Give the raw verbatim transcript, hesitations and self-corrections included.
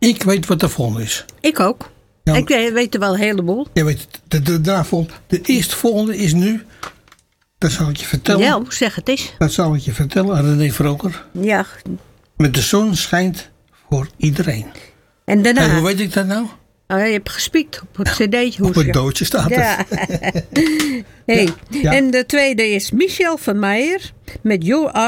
Ik weet wat de volgende is. Ik ook. Ja, ik weet er wel een heleboel. Je weet, de, de, de, de, de eerste volgende is nu. Dat zal ik je vertellen. Ja, zeg het eens. Dat zal ik je vertellen aan René Vroker. Ja. Met de zon schijnt voor iedereen. En daarna? En hoe weet ik dat nou? Oh, je hebt gespiekt op het cd'tje. Op het doodje staat het. Ja. Hey. Ja, ja. En de tweede is Michel van Meijer met Your